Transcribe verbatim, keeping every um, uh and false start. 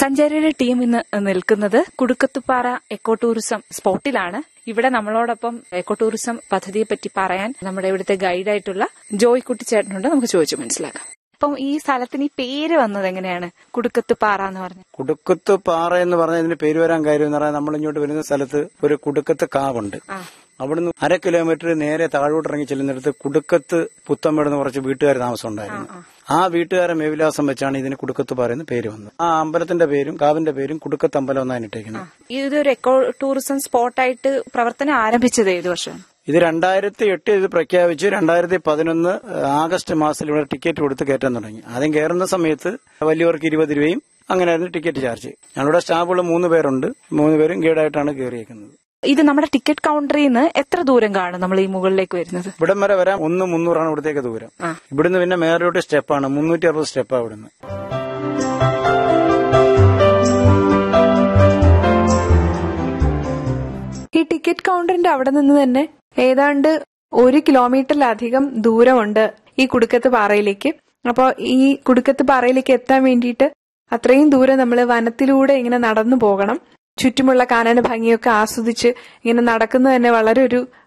സഞ്ചാരിയുടെ team ഇന്ന് നിൽക്കുന്നത് Kudukkathupara eco tourism സ്പോട്ടിലാണ്. ഇവിടെ നമ്മളോടൊപ്പം എക്കോ ടൂറിസം പദ്ധതിയെ പറ്റി പറയാൻ നമ്മുടെ ഇവിടുത്തെ ഗൈഡായിട്ടുള്ള ജോയ് കുട്ടിച്ചേട്ടനുണ്ട്. നമുക്ക് ചോദിച്ചു മനസ്സിലാക്കാം. അപ്പം ഈ സ്ഥലത്തിന് ഈ പേര് വന്നത് എങ്ങനെയാണ്, കുടുക്കത്തുപാറ എന്ന് പറഞ്ഞത്? കുടുക്കത്തുപാറ എന്ന് പറഞ്ഞ ഇതിന് പേര് വരാൻ കാര്യം എന്ന് പറഞ്ഞാൽ നമ്മൾ ഇങ്ങോട്ട് വരുന്ന സ്ഥലത്ത് ഒരു കുടുക്കത്ത് കാവുണ്ട്. അവിടുന്ന് അര കിലോമീറ്റർ നേരെ താഴോട്ട് ഇറങ്ങി ചെല്ലുന്നിടത്ത് കുടുക്കത്ത് പുത്തമ്പേടുന്ന കുറച്ച് വീട്ടുകാർ താമസം ഉണ്ടായിരുന്നു. ആ വീട്ടുകാരെ മേവിലാസം വെച്ചാണ് ഇതിന് കുടുക്കത്തുപാറ എന്ന് പേര് വന്നത്. ആ അമ്പലത്തിന്റെ പേരും കാവിന്റെ പേരും കുടുക്കത്ത് അമ്പലം എന്നാണ് ഇട്ടേക്കുന്നത്. ഇതൊരു എക്കോ ടൂറിസം സ്പോട്ടായിട്ട് പ്രവർത്തനം ആരംഭിച്ചത് ഏത് വർഷം? ഇത് രണ്ടായിരത്തി എട്ട് ഇത് പ്രഖ്യാപിച്ച് രണ്ടായിരത്തി പതിനൊന്ന് ആഗസ്റ്റ് മാസത്തിൽ ഇവിടെ ടിക്കറ്റ് കൊടുത്ത് കയറ്റാൻ തുടങ്ങി. ആദ്യം കയറുന്ന സമയത്ത് വലിയവർക്ക് ഇരുപത് രൂപയും അങ്ങനെയായിരുന്നു ടിക്കറ്റ് ചാർജ്. ഞങ്ങളുടെ സ്റ്റാഫുകൾ മൂന്ന് പേരുണ്ട്. മൂന്ന് പേരും ഗൈഡായിട്ടാണ് കയറിയേക്കുന്നത്. ഇത് നമ്മുടെ ടിക്കറ്റ് കൗണ്ടറിൽ നിന്ന് എത്ര ദൂരം കാണും നമ്മൾ ഈ മുകളിലേക്ക് വരുന്നത്? ഇവിടം വരെ വരാൻ ഒന്ന് മുന്നൂറാണ് ഇവിടത്തേക്ക് ദൂരം. ഇവിടുന്ന് പിന്നെ മേലോട്ട് സ്റ്റെപ്പാണ്, മുന്നൂറ്റി അറുപത് സ്റ്റെപ്പാണ് ഇവിടുന്ന്. ഈ ടിക്കറ്റ് കൗണ്ടറിന്റെ അവിടെ നിന്ന് തന്നെ ഏതാണ്ട് ഒരു കിലോമീറ്ററിലധികം ദൂരമുണ്ട് ഈ കുടുക്കത്ത് പാറയിലേക്ക്. അപ്പോൾ ഈ കുടുക്കത്ത് പാറയിലേക്ക് എത്താൻ വേണ്ടിയിട്ട് അത്രയും ദൂരം നമ്മൾ വനത്തിലൂടെ ഇങ്ങനെ നടന്നു പോകണം. ചുറ്റുമുള്ള കാനന ഭംഗിയൊക്കെ ആസ്വദിച്ച് ഇങ്ങനെ നടക്കുന്നത് തന്നെ വളരെ ഒരു